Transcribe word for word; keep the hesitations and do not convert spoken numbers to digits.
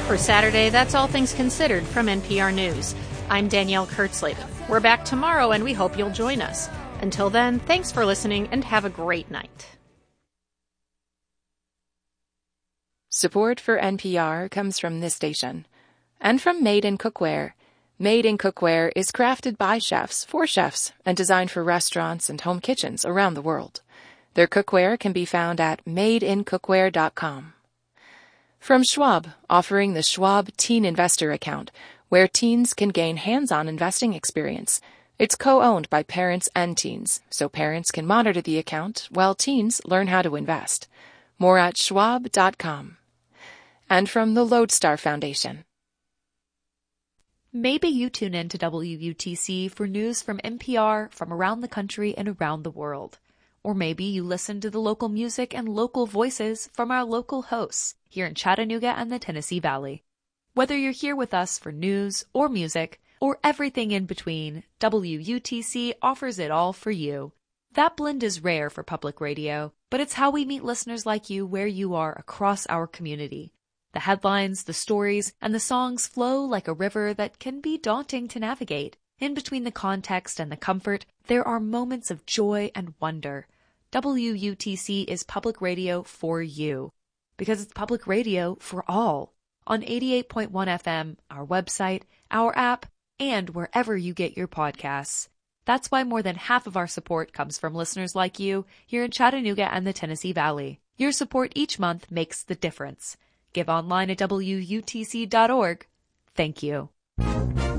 For Saturday, that's All Things Considered from N P R News. I'm Danielle Kurtzleben. We're back tomorrow, and we hope you'll join us. Until then, thanks for listening, and have a great night. Support for N P R comes from this station and from Made in Cookware. Made in Cookware is crafted by chefs for chefs and designed for restaurants and home kitchens around the world. Their cookware can be found at made in cookware dot com. From Schwab, offering the Schwab Teen Investor Account, where teens can gain hands-on investing experience. It's co-owned by parents and teens, so parents can monitor the account while teens learn how to invest. More at schwab dot com. And from the Lodestar Foundation. Maybe you tune in to W U T C for news from N P R from around the country and around the world. Or maybe you listen to the local music and local voices from our local hosts here in Chattanooga and the Tennessee Valley. Whether you're here with us for news or music or everything in between, W U T C offers it all for you. That blend is rare for public radio, but it's how we meet listeners like you where you are across our community. The headlines, the stories, and the songs flow like a river that can be daunting to navigate. In between the context and the comfort, there are moments of joy and wonder. W U T C is public radio for you, because it's public radio for all. On eighty-eight point one F M, our website, our app, and wherever you get your podcasts. That's why more than half of our support comes from listeners like you here in Chattanooga and the Tennessee Valley. Your support each month makes the difference. Give online at W U T C dot org. Thank you.